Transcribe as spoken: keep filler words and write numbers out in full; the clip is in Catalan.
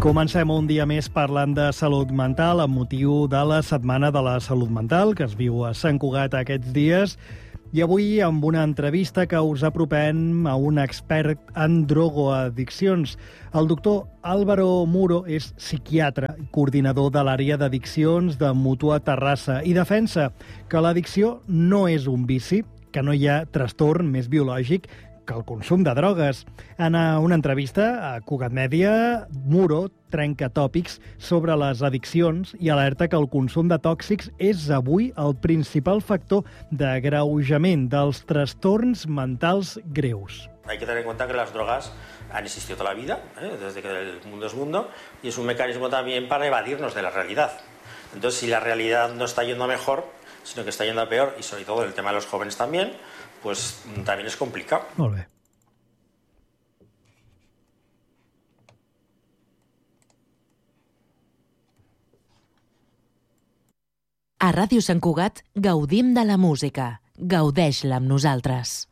Comencem un dia més parlant de salut mental amb motiu de la Setmana de la Salut Mental que es viu a Sant Cugat aquests dies. I avui amb una entrevista que us apropem a un expert en drogoaddiccions. El doctor Álvaro Muro és psiquiatre i coordinador de l'àrea d'addiccions de Mútua Terrassa i defensa que l'addicció no és un vici, que no hi ha trastorn més biològic que el consum de drogues. En una entrevista a Cugat Mèdia, Muro trenca tòpics sobre les addiccions i alerta que el consum de tòxics és avui el principal factor d'agreujament dels trastorns mentals greus. Hay que tener en cuenta que las drogas han existido toda la vida, ¿eh? desde que el mundo es mundo, y es un mecanismo también para evadirnos de la realidad. Entonces, si la realidad no está yendo a mejor, sino que está yendo a peor, y sobre todo el tema de los jóvenes también, pues también es complicado. Molt bé. A Ràdio Sant Cugat gaudim de la música. Gaudeix-la amb nosaltres.